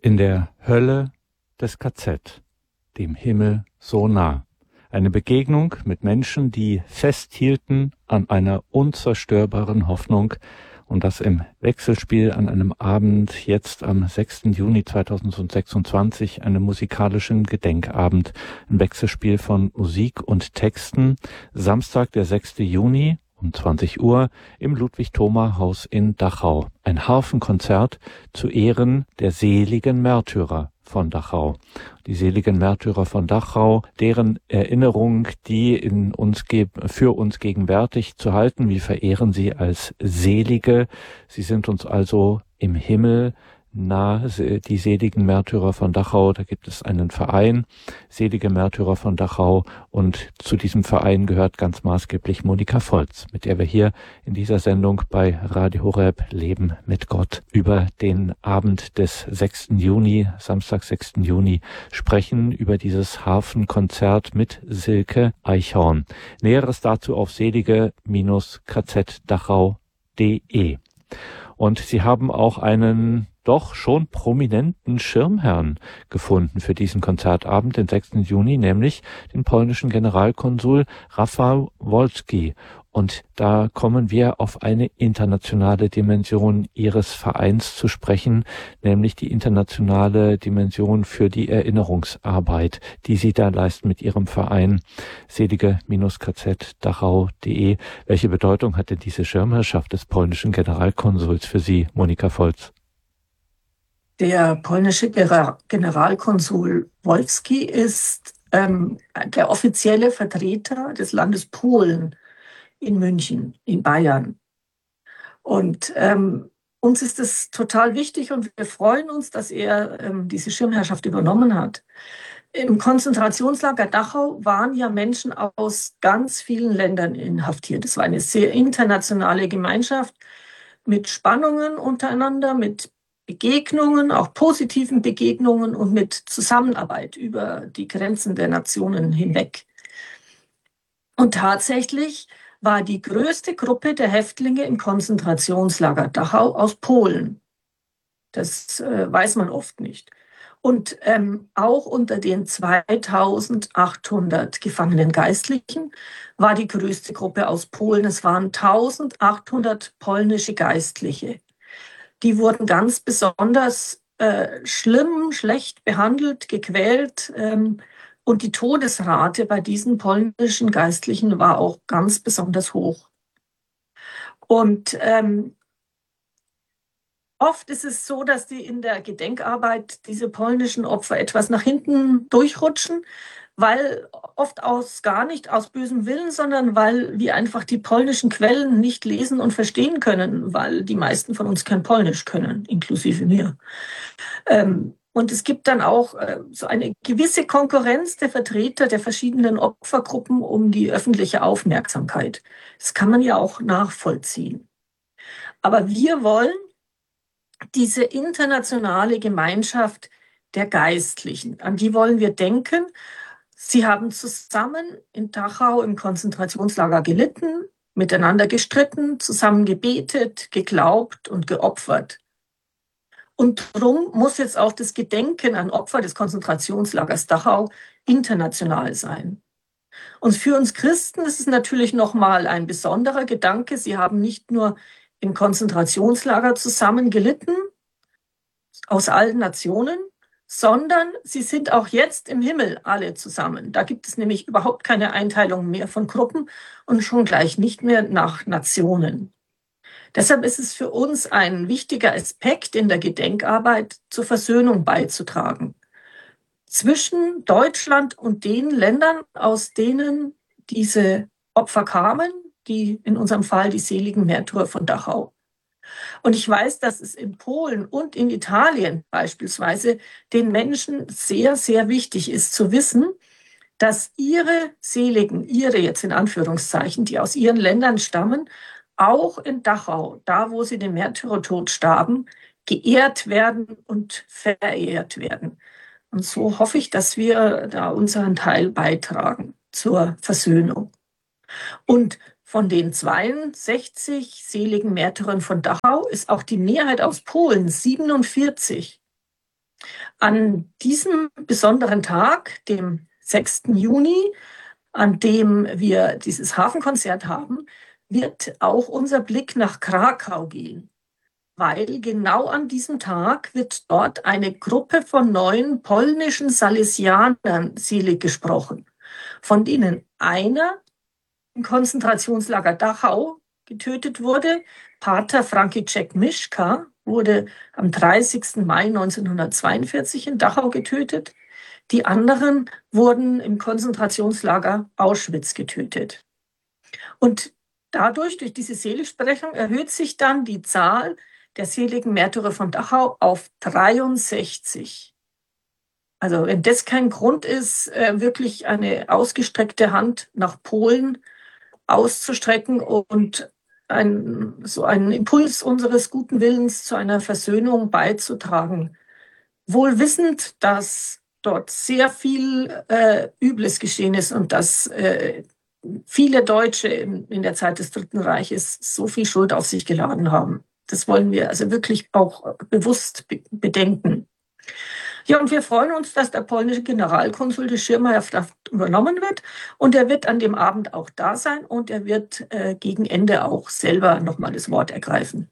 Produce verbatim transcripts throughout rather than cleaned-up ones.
In der Hölle des K Z, dem Himmel so nah. Eine Begegnung mit Menschen, die festhielten an einer unzerstörbaren Hoffnung, und das im Wechselspiel an einem Abend, jetzt am sechsten Juni zweitausendsechsundzwanzig, einem musikalischen Gedenkabend, ein Wechselspiel von Musik und Texten, Samstag, der sechsten Juni um zwanzig Uhr im Ludwig-Thoma-Haus in Dachau. Ein Harfenkonzert zu Ehren der seligen Märtyrer von Dachau. Die seligen Märtyrer von Dachau, deren Erinnerung, die in uns für uns gegenwärtig zu halten. Wir verehren sie als Selige. Sie sind uns also im Himmel nah, die seligen Märtyrer von Dachau. Da gibt es einen Verein, Selige Märtyrer von Dachau, und zu diesem Verein gehört ganz maßgeblich Monika Volz, mit der wir hier in dieser Sendung bei Radio Horeb Leben mit Gott über den Abend des sechsten Juni, Samstag, sechsten Juni sprechen, über dieses Harfenkonzert mit Silke Eichhorn. Näheres dazu auf selige K Z dachau punkt de. Und sie haben auch einen doch schon prominenten Schirmherrn gefunden für diesen Konzertabend, den sechsten Juni, nämlich den polnischen Generalkonsul Rafał Wolski. Und da kommen wir auf eine internationale Dimension ihres Vereins zu sprechen, nämlich die internationale Dimension für die Erinnerungsarbeit, die sie da leisten mit ihrem Verein selige K Z dachau punkt de. Welche Bedeutung hat denn diese Schirmherrschaft des polnischen Generalkonsuls für Sie, Monika Volz? Der polnische Generalkonsul Wolski ist ähm, der offizielle Vertreter des Landes Polen in München, in Bayern. Und ähm, uns ist es total wichtig und wir freuen uns, dass er ähm, diese Schirmherrschaft übernommen hat. Im Konzentrationslager Dachau waren ja Menschen aus ganz vielen Ländern inhaftiert. Es war eine sehr internationale Gemeinschaft mit Spannungen untereinander, mit Begegnungen, auch positiven Begegnungen und mit Zusammenarbeit über die Grenzen der Nationen hinweg. Und tatsächlich war die größte Gruppe der Häftlinge im Konzentrationslager Dachau aus Polen. Das äh, weiß man oft nicht. Und ähm, auch unter den zweitausendachthundert gefangenen Geistlichen war die größte Gruppe aus Polen. Es waren eintausendachthundert polnische Geistliche. Die wurden ganz besonders äh, schlimm, schlecht behandelt, gequält. Ähm, und die Todesrate bei diesen polnischen Geistlichen war auch ganz besonders hoch. Und ähm, oft ist es so, dass die in der Gedenkarbeit diese polnischen Opfer etwas nach hinten durchrutschen, weil oft aus gar nicht aus bösem Willen, sondern weil wir einfach die polnischen Quellen nicht lesen und verstehen können, weil die meisten von uns kein Polnisch können, inklusive mir. Ähm, und es gibt dann auch äh, so eine gewisse Konkurrenz der Vertreter der verschiedenen Opfergruppen um die öffentliche Aufmerksamkeit. Das kann man ja auch nachvollziehen. Aber wir wollen diese internationale Gemeinschaft der Geistlichen, an die wollen wir denken. Sie haben zusammen in Dachau im Konzentrationslager gelitten, miteinander gestritten, zusammen gebetet, geglaubt und geopfert. Und darum muss jetzt auch das Gedenken an Opfer des Konzentrationslagers Dachau international sein. Und für uns Christen ist es natürlich nochmal ein besonderer Gedanke. Sie haben nicht nur im Konzentrationslager zusammen gelitten, aus allen Nationen, sondern sie sind auch jetzt im Himmel alle zusammen. Da gibt es nämlich überhaupt keine Einteilung mehr von Gruppen und schon gleich nicht mehr nach Nationen. Deshalb ist es für uns ein wichtiger Aspekt in der Gedenkarbeit, zur Versöhnung beizutragen. Zwischen Deutschland und den Ländern, aus denen diese Opfer kamen, die in unserem Fall die seligen Märtyrer von Dachau. Und ich weiß, dass es in Polen und in Italien beispielsweise den Menschen sehr, sehr wichtig ist zu wissen, dass ihre Seligen, ihre jetzt in Anführungszeichen, die aus ihren Ländern stammen, auch in Dachau, da wo sie den Märtyrertod starben, geehrt werden und verehrt werden. Und so hoffe ich, dass wir da unseren Teil beitragen zur Versöhnung. Und von den zweiundsechzig seligen Märtyrern von Dachau ist auch die Mehrheit aus Polen, siebenundvierzig. An diesem besonderen Tag, dem sechsten Juni, an dem wir dieses Hafenkonzert haben, wird auch unser Blick nach Krakau gehen, weil genau an diesem Tag wird dort eine Gruppe von neun polnischen Salesianern selig gesprochen, von denen einer im Konzentrationslager Dachau getötet wurde. Pater Franciszek Mischka wurde am dreißigsten Mai neunzehnhundertzweiundvierzig in Dachau getötet. Die anderen wurden im Konzentrationslager Auschwitz getötet. Und dadurch, durch diese Seligsprechung, erhöht sich dann die Zahl der seligen Märtyrer von Dachau auf dreiundsechzig. Also wenn das kein Grund ist, wirklich eine ausgestreckte Hand nach Polen auszustrecken und ein, so einen Impuls unseres guten Willens zu einer Versöhnung beizutragen, wohl wissend, dass dort sehr viel äh, Übles geschehen ist und dass äh, viele Deutsche in, in der Zeit des Dritten Reiches so viel Schuld auf sich geladen haben. Das wollen wir also wirklich auch bewusst be- bedenken. Ja, und wir freuen uns, dass der polnische Generalkonsul de Schirmayer übernommen wird. Und er wird an dem Abend auch da sein und er wird äh, gegen Ende auch selber nochmal das Wort ergreifen.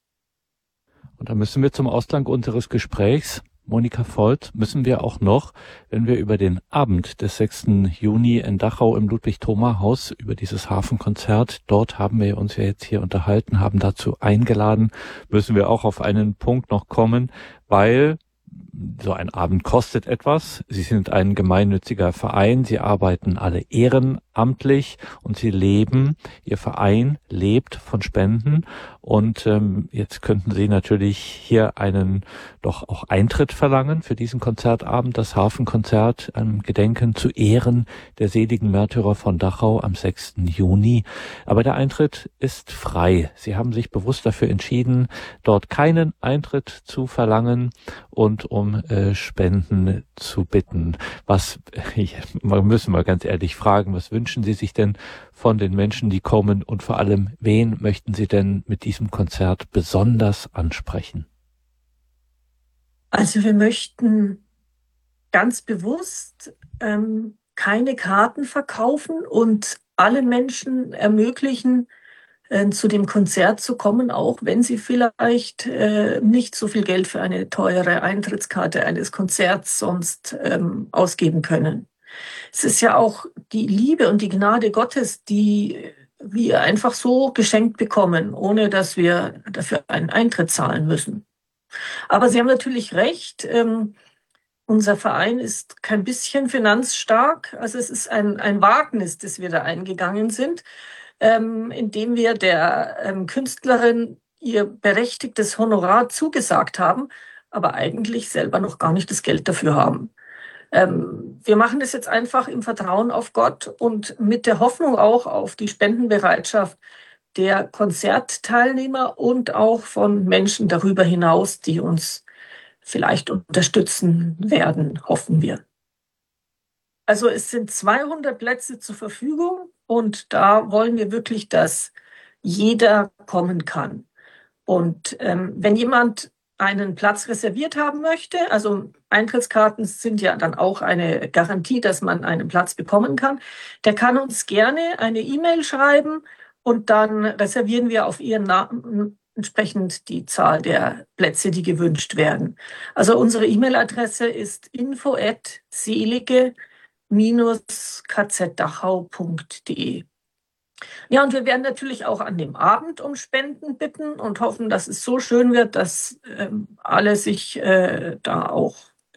Und da müssen wir zum Ausgang unseres Gesprächs, Monika Vold, müssen wir auch noch, wenn wir über den Abend des sechsten Juni in Dachau im Ludwig-Thoma-Haus, über dieses Hafenkonzert, dort haben wir uns ja jetzt hier unterhalten, haben dazu eingeladen, müssen wir auch auf einen Punkt noch kommen, weil so ein Abend kostet etwas. Sie sind ein gemeinnütziger Verein. Sie arbeiten alle ehrenamtlich und sie leben, Ihr Verein lebt von Spenden. Und ähm, jetzt könnten Sie natürlich hier einen doch auch Eintritt verlangen für diesen Konzertabend, das Hafenkonzert, am Gedenken zu Ehren der seligen Märtyrer von Dachau am sechsten Juni. Aber der Eintritt ist frei. Sie haben sich bewusst dafür entschieden, dort keinen Eintritt zu verlangen und um äh, Spenden zu bitten. Was, wir müssen mal ganz ehrlich fragen, was wünschen Sie sich denn von den Menschen, die kommen, und vor allem, wen möchten Sie denn mit diesem Konzert besonders ansprechen? Also wir möchten ganz bewusst ähm, keine Karten verkaufen und allen Menschen ermöglichen, äh, zu dem Konzert zu kommen, auch wenn sie vielleicht äh, nicht so viel Geld für eine teure Eintrittskarte eines Konzerts sonst ähm, ausgeben können. Es ist ja auch die Liebe und die Gnade Gottes, die wir einfach so geschenkt bekommen, ohne dass wir dafür einen Eintritt zahlen müssen. Aber Sie haben natürlich recht, ähm, unser Verein ist kein bisschen finanzstark. Also es ist ein, ein Wagnis, das wir da eingegangen sind, ähm, indem wir der ähm, Künstlerin ihr berechtigtes Honorar zugesagt haben, aber eigentlich selber noch gar nicht das Geld dafür haben. Ähm, wir machen das jetzt einfach im Vertrauen auf Gott und mit der Hoffnung auch auf die Spendenbereitschaft der Konzertteilnehmer und auch von Menschen darüber hinaus, die uns vielleicht unterstützen werden, hoffen wir. Also es sind zweihundert Plätze zur Verfügung und da wollen wir wirklich, dass jeder kommen kann. Und ähm, wenn jemand einen Platz reserviert haben möchte, also Eintrittskarten sind ja dann auch eine Garantie, dass man einen Platz bekommen kann, der kann uns gerne eine E-Mail schreiben und dann reservieren wir auf Ihren Namen entsprechend die Zahl der Plätze, die gewünscht werden. Also unsere E-Mail-Adresse ist info at selige Bindestrich k z dachau punkt d e. Ja, und wir werden natürlich auch an dem Abend um Spenden bitten und hoffen, dass es so schön wird, dass ähm, alle sich äh, da auch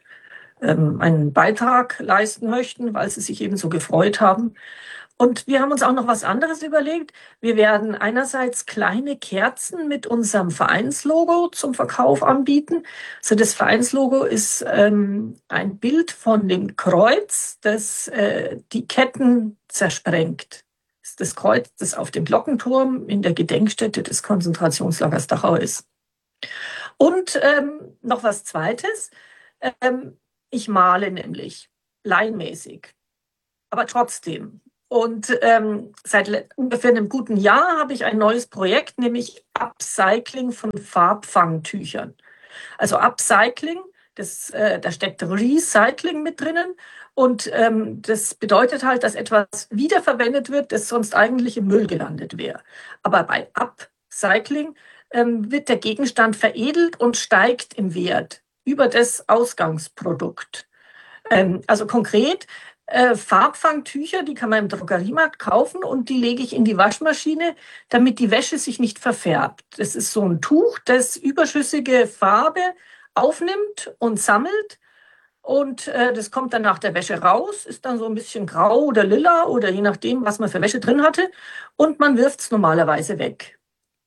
ähm, einen Beitrag leisten möchten, weil sie sich eben so gefreut haben. Und wir haben uns auch noch was anderes überlegt. Wir werden einerseits kleine Kerzen mit unserem Vereinslogo zum Verkauf anbieten. Also das Vereinslogo ist ähm, ein Bild von dem Kreuz, das äh, die Ketten zersprengt. Das ist das Kreuz, das auf dem Glockenturm in der Gedenkstätte des Konzentrationslagers Dachau ist. Und ähm, noch was Zweites. Ähm, ich male nämlich laienmäßig, aber trotzdem. Und ähm, seit ungefähr einem guten Jahr habe ich ein neues Projekt, nämlich Upcycling von Farbfangtüchern. Also Upcycling Das, äh, da steckt Recycling mit drinnen. Und ähm, das bedeutet halt, dass etwas wiederverwendet wird, das sonst eigentlich im Müll gelandet wäre. Aber bei Upcycling ähm, wird der Gegenstand veredelt und steigt im Wert über das Ausgangsprodukt. Ähm, also konkret, äh, Farbfangtücher, die kann man im Drogeriemarkt kaufen und die lege ich in die Waschmaschine, damit die Wäsche sich nicht verfärbt. Das ist so ein Tuch, das überschüssige Farbe aufnimmt und sammelt. Und äh, das kommt dann nach der Wäsche raus, ist dann so ein bisschen grau oder lila oder je nachdem, was man für Wäsche drin hatte. Und man wirft es normalerweise weg.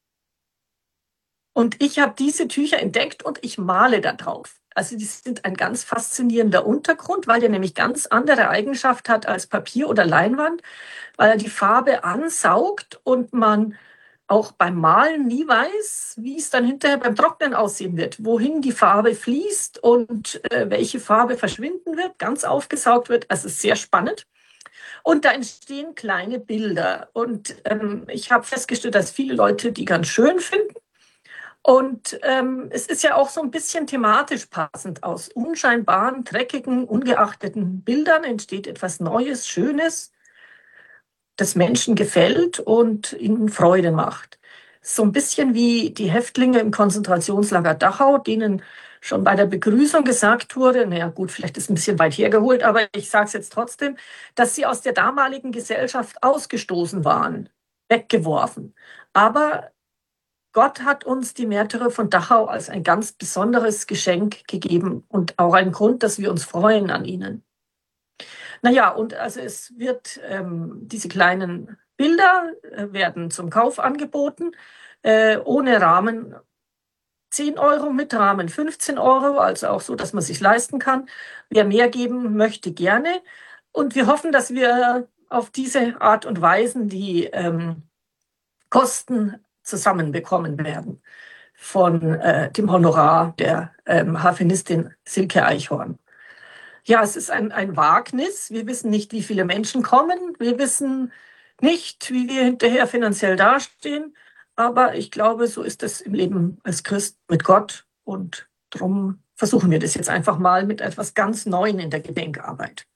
Und ich habe diese Tücher entdeckt und ich male da drauf. Also die sind ein ganz faszinierender Untergrund, weil der nämlich ganz andere Eigenschaft hat als Papier oder Leinwand, weil er die Farbe ansaugt und man auch beim Malen nie weiß, wie es dann hinterher beim Trocknen aussehen wird, wohin die Farbe fließt und äh, welche Farbe verschwinden wird, ganz aufgesaugt wird. Also sehr spannend. Und da entstehen kleine Bilder. Und ähm, ich habe festgestellt, dass viele Leute die ganz schön finden. Und ähm, es ist ja auch so ein bisschen thematisch passend. Aus unscheinbaren, dreckigen, ungeachteten Bildern entsteht etwas Neues, Schönes, das Menschen gefällt und ihnen Freude macht. So ein bisschen wie die Häftlinge im Konzentrationslager Dachau, denen schon bei der Begrüßung gesagt wurde, naja gut, vielleicht ist ein bisschen weit hergeholt, aber ich sage es jetzt trotzdem, dass sie aus der damaligen Gesellschaft ausgestoßen waren, weggeworfen. Aber Gott hat uns die Märtyrer von Dachau als ein ganz besonderes Geschenk gegeben und auch ein Grund, dass wir uns freuen an ihnen. Naja, und also es wird, ähm, diese kleinen Bilder äh, werden zum Kauf angeboten, äh, ohne Rahmen zehn Euro, mit Rahmen fünfzehn Euro, also auch so, dass man sich leisten kann. Wer mehr geben möchte, gerne. Und wir hoffen, dass wir auf diese Art und Weise die ähm, Kosten zusammenbekommen werden von äh, dem Honorar der ähm, Harfenistin Silke Eichhorn. Ja, es ist ein, ein Wagnis. Wir wissen nicht, wie viele Menschen kommen. Wir wissen nicht, wie wir hinterher finanziell dastehen. Aber ich glaube, so ist es im Leben als Christ mit Gott. Und darum versuchen wir das jetzt einfach mal mit etwas ganz Neuem in der Gedenkarbeit.